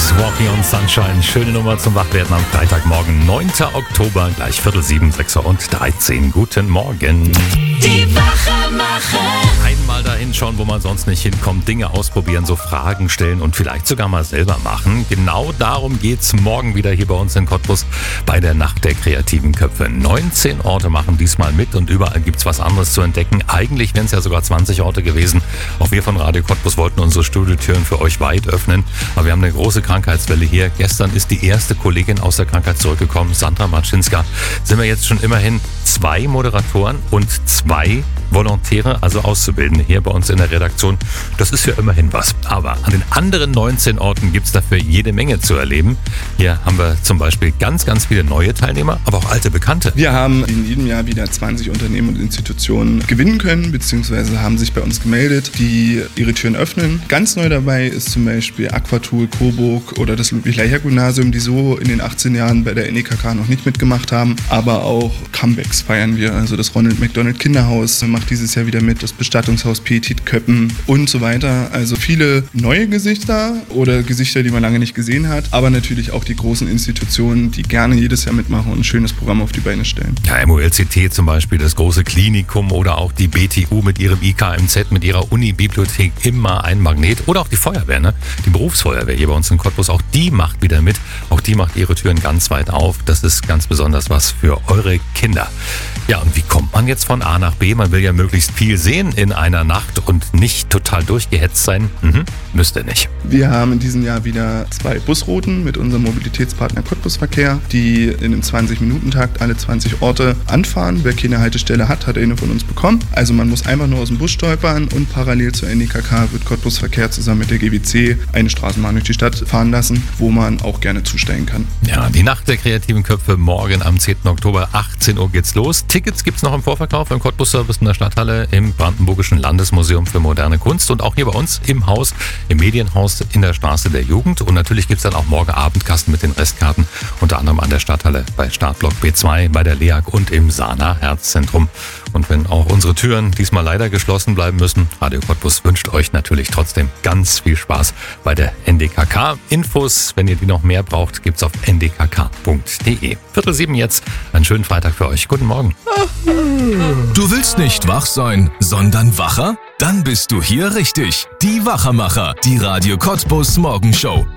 Walking on Sunshine. Schöne Nummer zum Wachwerden am Freitagmorgen, 9. Oktober, gleich 6:45, 6:13. Guten Morgen. Die Wachmacher. Einmal dahin schauen, wo man sonst nicht hinkommt, Dinge ausprobieren, so Fragen stellen und vielleicht sogar mal selber machen. Genau darum geht's morgen wieder hier bei uns in Cottbus bei der Nacht der kreativen Köpfe. 19 Orte machen diesmal mit und überall gibt's was anderes zu entdecken. Eigentlich wären es ja sogar 20 Orte gewesen. Auch wir von Radio Cottbus wollten unsere Studiotüren für euch weit öffnen, aber wir haben eine große Krankheitswelle hier. Gestern ist die erste Kollegin aus der Krankheit zurückgekommen, Sandra Matschinska. Sind wir jetzt schon immerhin 2 Moderatoren und 2 Volontäre, also Auszubildende hier bei uns in der Redaktion. Das ist ja immerhin was. Aber an den anderen 19 Orten gibt es dafür jede Menge zu erleben. Hier haben wir zum Beispiel ganz, ganz viele neue Teilnehmer, aber auch alte Bekannte. Wir haben in jedem Jahr wieder 20 Unternehmen und Institutionen gewinnen können, beziehungsweise haben sich bei uns gemeldet, die ihre Türen öffnen. Ganz neu dabei ist zum Beispiel Aquatool, Coburg oder das Ludwig-Leicher-Gymnasium, die so in den 18 Jahren bei der NEKK noch nicht mitgemacht haben. Aber auch Comebacks feiern wir. Also das Ronald McDonald Kinderhaus macht dieses Jahr wieder mit, das Bestattungshaus Petit Köppen und so weiter. Also viele neue Gesichter oder Gesichter, die man lange nicht gesehen hat, aber natürlich auch die großen Institutionen, die gerne jedes Jahr mitmachen und ein schönes Programm auf die Beine stellen. Ja, MOLCT zum Beispiel, das große Klinikum oder auch die BTU mit ihrem IKMZ, mit ihrer Uni-Bibliothek, immer ein Magnet. Oder auch die Feuerwehr, ne? Die Berufsfeuerwehr hier bei uns in Cottbus, auch die macht wieder mit. Auch die macht ihre Türen ganz weit auf. Das ist ganz besonders was für eure Kinder. Ja, und wie kommt man jetzt von A nach B? Man will ja möglichst viel sehen in einer Nacht und nicht total durchgehetzt sein. Müsste nicht. Wir haben in diesem Jahr wieder 2 Busrouten mit unserem Mobilitätspartner Cottbusverkehr, die in einem 20-Minuten-Takt alle 20 Orte anfahren. Wer keine Haltestelle hat, hat eine von uns bekommen. Also man muss einfach nur aus dem Bus stolpern und parallel zur NEKK wird Cottbusverkehr zusammen mit der GWC eine Straßenbahn durch die Stadt fahren lassen, wo man auch gerne zusteigen kann. Ja, die Nacht der kreativen Köpfe morgen am 10. Oktober, 18 Uhr geht's los. Tickets gibt's noch im Vorverkauf im Cottbus-Service in der Stadthalle, im Brandenburgischen Landesmuseum für moderne Kunst und auch hier bei uns im Haus, im Medienhaus in der Straße der Jugend. Und natürlich gibt's dann auch morgen Abendkasten mit den Restkarten, unter anderem an der Stadthalle bei Startblock B2, bei der LEAG und im Sana Herzzentrum. Und wenn auch unsere Türen diesmal leider geschlossen bleiben müssen, Radio Cottbus wünscht euch natürlich trotzdem ganz viel Spaß bei der NDKK. Infos, wenn ihr die noch mehr braucht, gibt's auf ndkk.de. 6:45 jetzt. Einen schönen Freitag für euch. Guten Morgen. Du willst nicht wach sein, sondern wacher? Dann bist du hier richtig. Die Wachermacher, die Radio Cottbus Morgenshow.